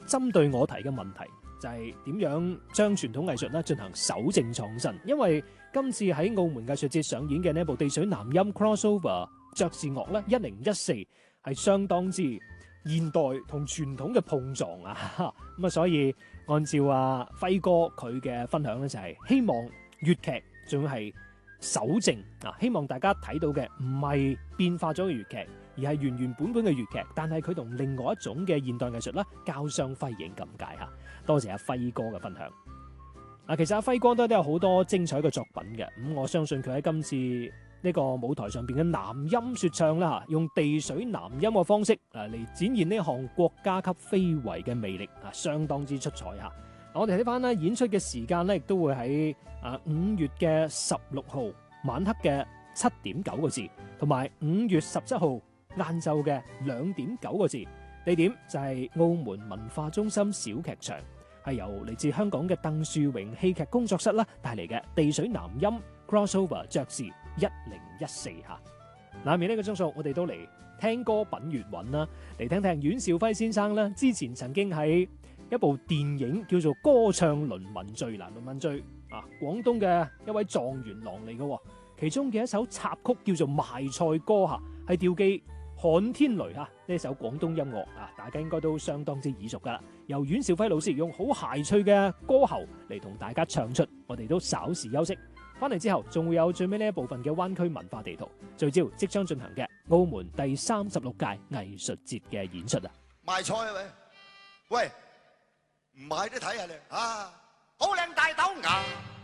針對我提嘅問題，就係點樣將傳統藝術咧進行搜證創新。因為今次喺澳門藝術節上演嘅呢部地水南音 crossover 爵士樂咧1014係相當之現代同傳統嘅碰撞啊！咁啊，所以按照輝哥佢嘅分享咧，就係希望粵劇仲要係搜證啊！希望大家睇到嘅唔係變化咗嘅粵劇，而係原本嘅粵劇，但係佢同另外一種嘅現代藝術啦交相輝映咁解嚇。多謝阿輝哥嘅分享。其實阿輝哥都有好多精彩嘅作品嘅，咁我相信佢喺今次呢個舞台上邊嘅南音説唱啦，用地水南音嘅方式嚟展現呢項國家級非遺嘅魅力啊，相當之出彩嚇。我哋睇翻咧演出嘅時間咧，亦都會喺5月嘅16號晚黑嘅7點9個字，同埋5月17號晏晝嘅2點9個字。地點就係澳門文化中心小劇場，係由嚟自香港嘅鄧樹榮戲劇工作室啦帶嚟嘅地水南音 crossover 爵士1014嚇。下面呢個鐘數，我哋都嚟聽歌品粵韻啦，嚟聽聽阮兆輝先生啦。之前曾經喺一部電影叫做《歌唱倫文序》嗱，倫文序廣東嘅一位狀元郎嚟嘅，其中嘅一首插曲叫做《賣菜歌》嚇，係調寄旱天雷呢一首廣東音樂大家應該都相當之耳熟噶啦。由阮兆輝老師用好諧趣嘅歌喉嚟同大家唱出，我哋都稍事休息。翻嚟之後，仲會有最尾呢一部分嘅灣區文化地圖，聚焦即將進行嘅澳門第36屆藝術節嘅演出賣菜啊喂，唔買都睇下你好靚大豆芽。